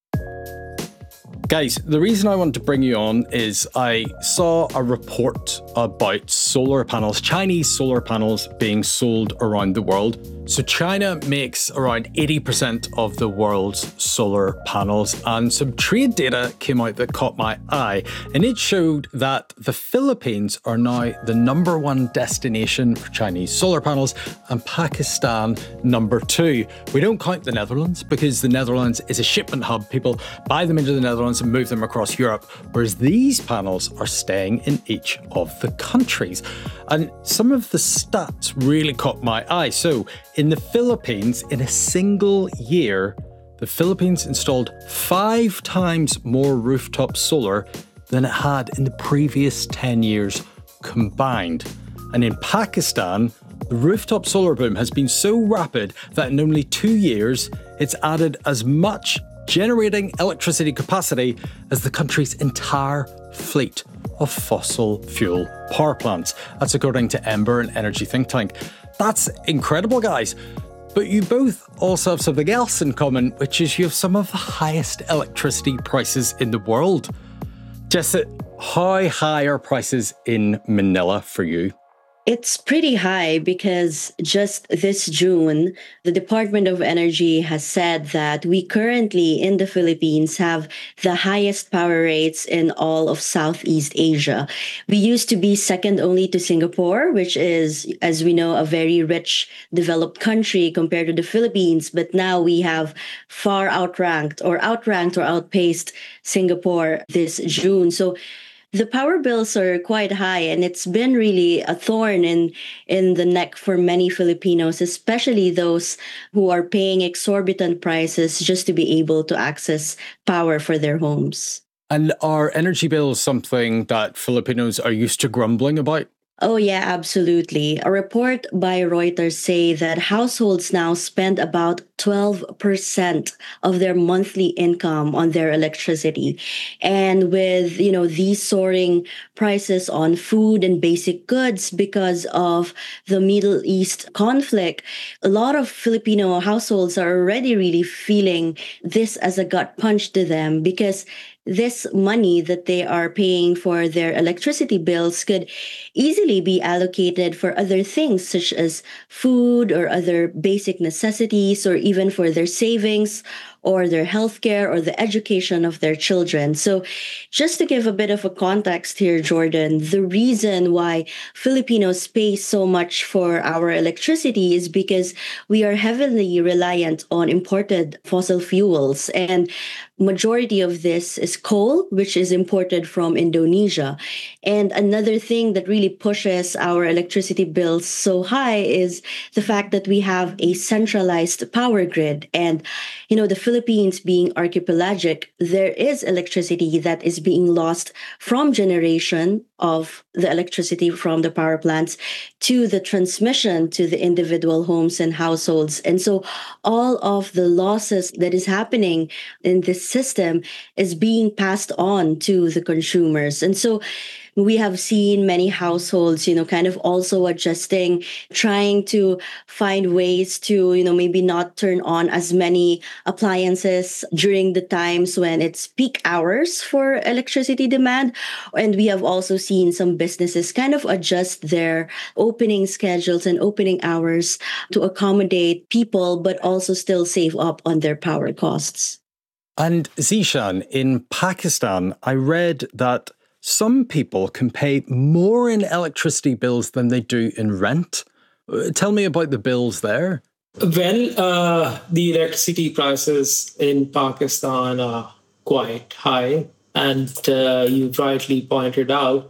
Guys, the reason I wanted to bring you on is I saw a report about solar panels, Chinese solar panels being sold around the world. So China makes around eighty percent of the world's solar panels, and some trade data came out that caught my eye, and it showed that the Philippines are now the number one destination for Chinese solar panels and Pakistan number two. We don't count the Netherlands because the Netherlands is a shipment hub. People buy them into the Netherlands and move them across Europe, whereas these panels are staying in each of the countries. And some of the stats really caught my eye. So in the Philippines, in a single year, the Philippines installed five times more rooftop solar than it had in the previous ten years combined. And in Pakistan, the rooftop solar boom has been so rapid that in only two years, it's added as much generating electricity capacity as the country's entire fleet of fossil fuel power plants. That's according to Ember, an energy think tank. That's incredible, guys. But you both also have something else in common, which is you have some of the highest electricity prices in the world. Jessit, how high are prices in Manila for you? It's pretty high because just this June, the Department of Energy has said that we currently in the Philippines have the highest power rates in all of Southeast Asia. We used to be second only to Singapore, which is, as we know, a very rich, developed country compared to the Philippines. But now we have far outranked or outranked or outpaced Singapore this June. So the power bills are quite high, and it's been really a thorn in, in the neck for many Filipinos, especially those who are paying exorbitant prices just to be able to access power for their homes. And are energy bills something that Filipinos are used to grumbling about? Oh, yeah, absolutely. A report by Reuters say that households now spend about twelve percent of their monthly income on their electricity. And with, you know, these soaring prices on food and basic goods because of the Middle East conflict, a lot of Filipino households are already really feeling this as a gut punch to them, because this money that they are paying for their electricity bills could easily be allocated for other things such as food or other basic necessities, or even for their savings or their healthcare or the education of their children. So just to give a bit of a context here, Jordan, the reason why Filipinos pay so much for our electricity is because we are heavily reliant on imported fossil fuels. And majority of this is coal, which is imported from Indonesia. And another thing that really pushes our electricity bills so high is the fact that we have a centralized power grid. And, you know, the Philippines being archipelagic, there is electricity that is being lost from generation of the electricity from the power plants to the transmission to the individual homes and households. And so all of the losses that is happening in this system is being passed on to the consumers. And so we have seen many households, you know, kind of also adjusting, trying to find ways to, you know, maybe not turn on as many appliances during the times when it's peak hours for electricity demand. And we have also seen some businesses kind of adjust their opening schedules and opening hours to accommodate people, but also still save up on their power costs. And Zeeshan, in Pakistan, I read that some people can pay more in electricity bills than they do in rent. Tell me about the bills there. Well, uh, the electricity prices in Pakistan are quite high. And uh, you rightly pointed out that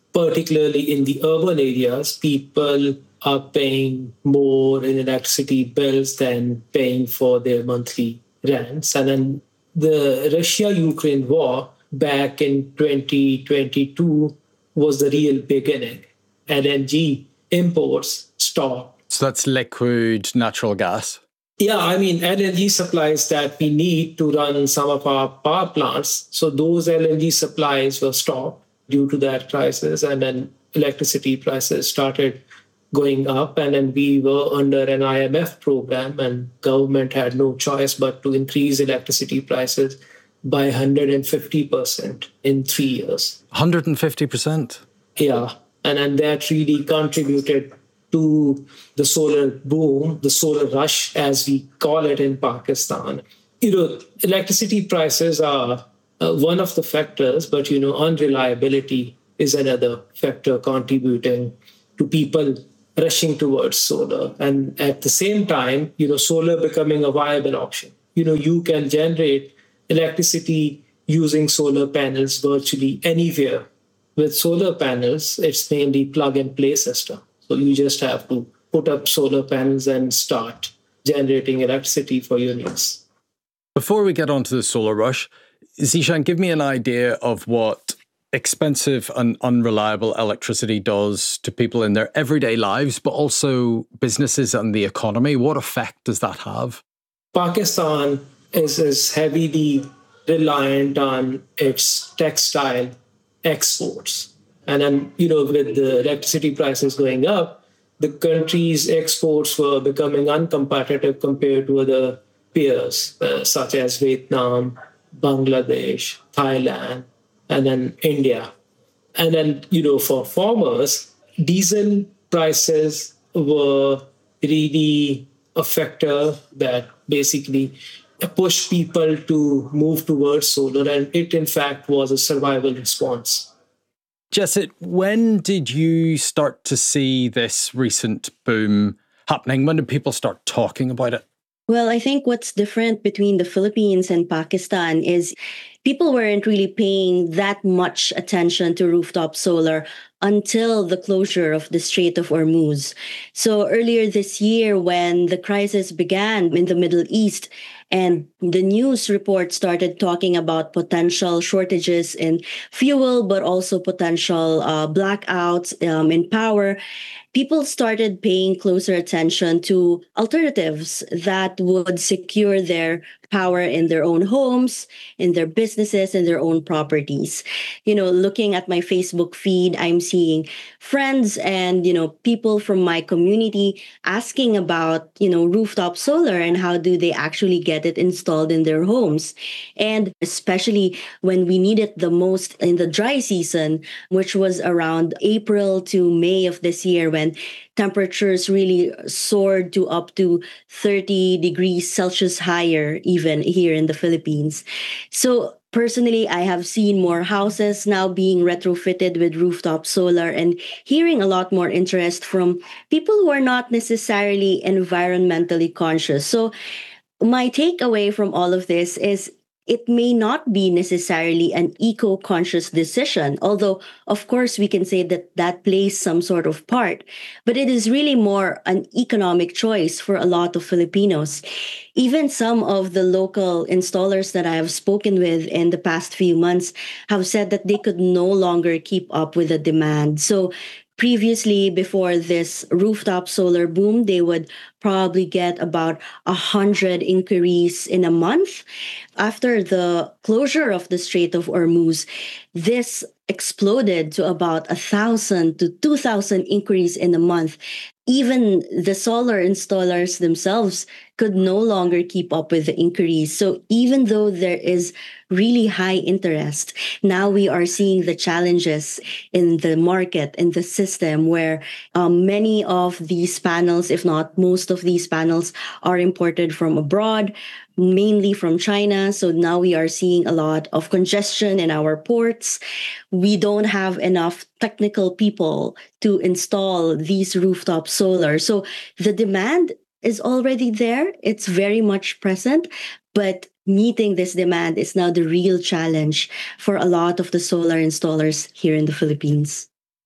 particularly in the urban areas, people are paying more in electricity bills than paying for their monthly rents. And then the Russia-Ukraine war back in twenty twenty-two was the real beginning. L N G imports stopped. So that's liquid natural gas? Yeah, I mean, L N G supplies that we need to run some of our power plants. So those L N G supplies were stopped due to that crisis. And then electricity prices started going up. And then we were under an I M F program, and government had no choice but to increase electricity prices by one hundred fifty percent in three years. one hundred fifty percent? Yeah. And then that really contributed to the solar boom, the solar rush, as we call it in Pakistan. You know, electricity prices are uh, one of the factors, but, you know, unreliability is another factor contributing to people rushing towards solar. And at the same time, you know, solar becoming a viable option. You know, you can generate electricity using solar panels virtually anywhere. With solar panels, it's mainly plug-and-play system. So you just have to put up solar panels and start generating electricity for your needs. Before we get on to the solar rush, Zishan, give me an idea of what expensive and unreliable electricity does to people in their everyday lives, but also businesses and the economy. What effect does that have? Pakistan is, is heavily reliant on its textile exports. And then, you know, with the electricity prices going up, the country's exports were becoming uncompetitive compared to other peers, uh, such as Vietnam, Bangladesh, Thailand, and then India. And then, you know, for farmers, diesel prices were really a factor that basically pushed people to move towards solar, and it in fact was a survival response. Jessit, when did you start to see this recent boom happening? When did people start talking about it? Well, I think what's different between the Philippines and Pakistan is people weren't really paying that much attention to rooftop solar until the closure of the Strait of Hormuz. So earlier this year, when the crisis began in the Middle East, and the news report started talking about potential shortages in fuel, but also potential uh, blackouts um, in power, people started paying closer attention to alternatives that would secure their power in their own homes, in their businesses, in their own properties. You know, looking at my Facebook feed, I'm seeing friends and, you know, people from my community asking about, you know, rooftop solar and how do they actually get it installed in their homes. And especially when we need it the most in the dry season, which was around April to May of this year, when temperatures really soared to up to thirty degrees Celsius higher, even here in the Philippines. So personally, I have seen more houses now being retrofitted with rooftop solar and hearing a lot more interest from people who are not necessarily environmentally conscious. So my takeaway from all of this is it may not be necessarily an eco-conscious decision, although, of course, we can say that that plays some sort of part. But it is really more an economic choice for a lot of Filipinos. Even some of the local installers that I have spoken with in the past few months have said that they could no longer keep up with the demand. So previously, before this rooftop solar boom, they would probably get about a hundred inquiries in a month. After the closure of the Strait of Hormuz, this exploded to about a thousand to two thousand inquiries in a month. Even the solar installers themselves could no longer keep up with the inquiries. So even though there is really high interest, now we are seeing the challenges in the market, in the system, where um, many of these panels, if not most of these panels, are imported from abroad, mainly from China. So now we are seeing a lot of congestion in our ports. We don't have enough technical people to install these rooftop solar. So the demand is already there. It's very much present, but meeting this demand is now the real challenge for a lot of the solar installers here in the Philippines.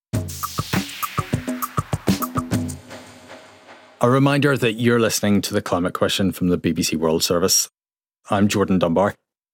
A reminder that you're listening to The Climate Question from the B B C World Service. I'm Jordan Dunbar.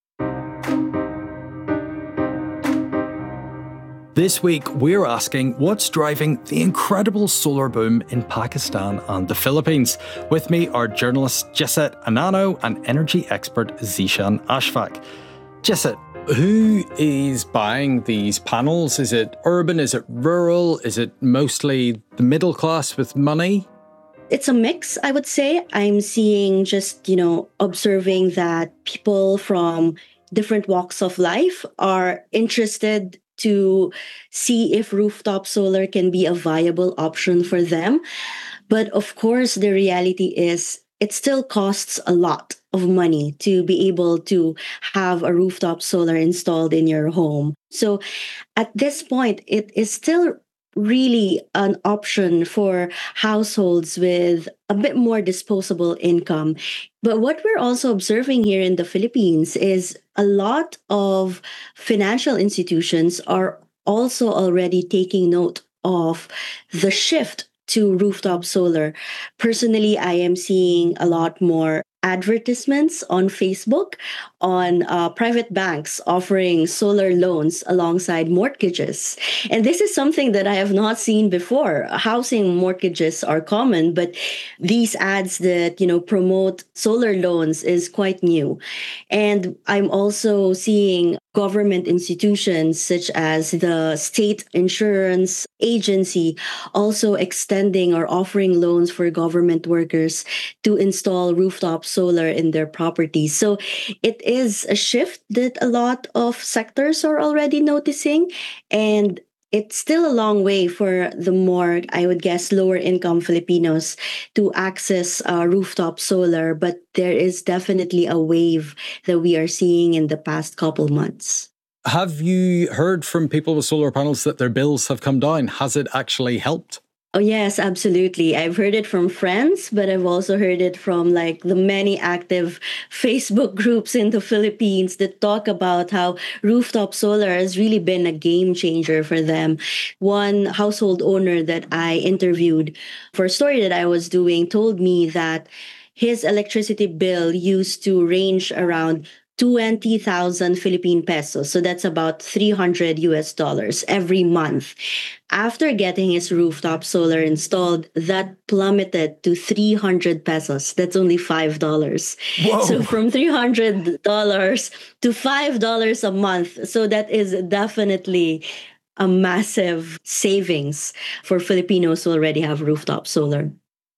This week, we're asking what's driving the incredible solar boom in Pakistan and the Philippines. With me are journalist Jessette Anano and energy expert Zeeshan Ashfaq. Jessette, who is buying these panels? Is it urban? Is it rural? Is it mostly the middle class with money? It's a mix, I would say. I'm seeing just, you know, observing that people from different walks of life are interested to see if rooftop solar can be a viable option for them. But of course, the reality is it still costs a lot of money to be able to have a rooftop solar installed in your home. So at this point, it is still really an option for households with a bit more disposable income. But what we're also observing here in the Philippines is a lot of financial institutions are also already taking note of the shift to rooftop solar. Personally, I am seeing a lot more advertisements on Facebook on uh, private banks offering solar loans alongside mortgages. And this is something that I have not seen before. Housing mortgages are common, but these ads that, you know, promote solar loans is quite new. And I'm also seeing government institutions such as the State Insurance Agency also extending or offering loans for government workers to install rooftop solar in their properties. So it is a shift that a lot of sectors are already noticing, and it's still a long way for the more, I would guess, lower income Filipinos to access uh, rooftop solar, but there is definitely a wave that we are seeing in the past couple months. Have you heard from people with solar panels that their bills have come down? Has it actually helped? Oh, yes, absolutely. I've heard it from friends, but I've also heard it from like the many active Facebook groups in the Philippines that talk about how rooftop solar has really been a game changer for them. One household owner that I interviewed for a story that I was doing told me that his electricity bill used to range around twenty thousand Philippine pesos. So that's about three hundred U S dollars every month. After getting his rooftop solar installed, that plummeted to three hundred pesos. That's only five dollars. Whoa. So from three hundred dollars to five dollars a month. So that is definitely a massive savings for Filipinos who already have rooftop solar.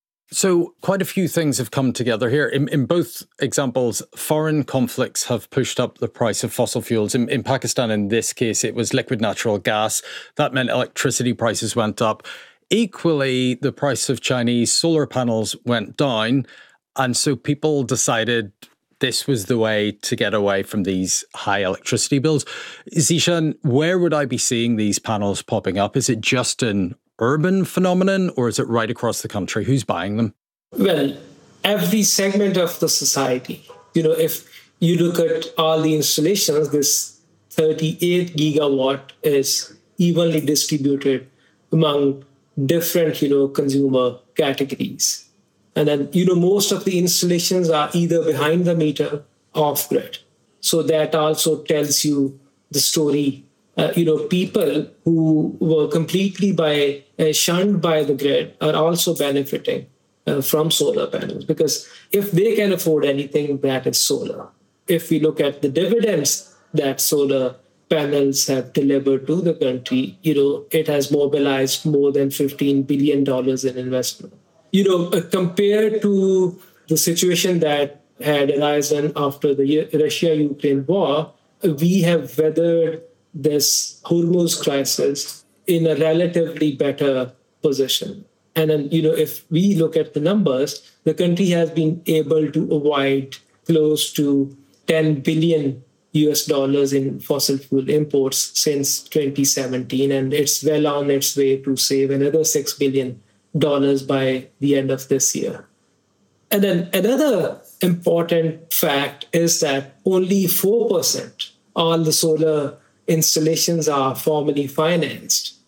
So quite a few things have come together here. In, in both examples, foreign conflicts have pushed up the price of fossil fuels. In, in Pakistan, in this case, it was liquid natural gas. That meant electricity prices went up. Equally, the price of Chinese solar panels went down. And so people decided this was the way to get away from these high electricity bills. Zeeshan, where would I be seeing these panels popping up? Is it just in urban phenomenon, or is it right across the country? Who's buying them? Well, every segment of the society. You know, if you look at all the installations, this thirty-eight gigawatt is evenly distributed among different, you know, consumer categories. And then, you know, most of the installations are either behind the meter, off grid. So that also tells you the story. Uh, you know, people who were completely by uh, shunned by the grid are also benefiting uh, from solar panels, because if they can afford anything, that is solar. If we look at the dividends that solar panels have delivered to the country, you know, it has mobilized more than fifteen billion dollars in investment. You know, uh, compared to the situation that had arisen after the Russia-Ukraine war, we have weathered this Hormuz crisis in a relatively better position. And then, you know, if we look at the numbers, the country has been able to avoid close to ten billion U S dollars in fossil fuel imports since twenty seventeen, and it's well on its way to save another six billion dollars by the end of this year. And then another important fact is that only four percent all the solar installations are formally financed.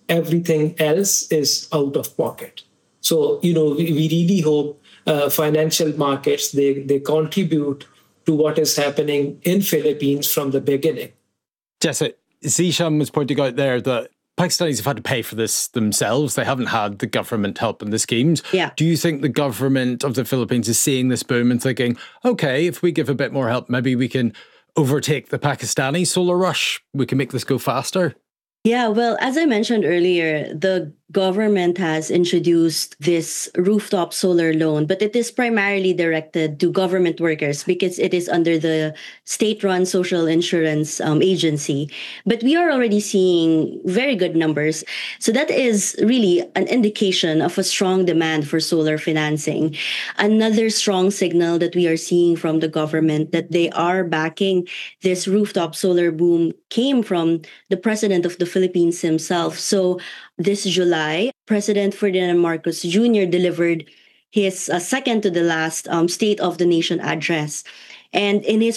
everything else is out of pocket. So, you know, we, we really hope uh, financial markets, they, they contribute to what is happening in Philippines from the beginning. Jessica, Zishan was pointing out there that Pakistanis have had to pay for this themselves. They haven't had the government help in the schemes. Yeah. Do you think the government of the Philippines is seeing this boom and thinking, okay, if we give a bit more help, maybe we can overtake the Pakistani solar rush? We can make this go faster? Yeah, well, as I mentioned earlier, the government has introduced this rooftop solar loan, but it is primarily directed to government workers because it is under the state-run social insurance um, agency. But we are already seeing very good numbers. So that is really an indication of a strong demand for solar financing. Another strong signal that we are seeing from the government that they are backing this rooftop solar boom came from the president of the Philippines himself. So this July, President Ferdinand Marcos Junior delivered his uh, second to the last um, State of the Nation address. And in his